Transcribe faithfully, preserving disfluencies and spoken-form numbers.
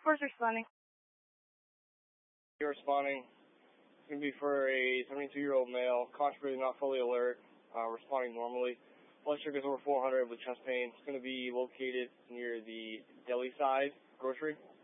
four's responding. You're responding. It's going to be for a seventy-two-year-old male, consciously not fully alert, uh, responding normally. Blood sugar is over four hundred with chest pain. It's going to be located near the deli side grocery.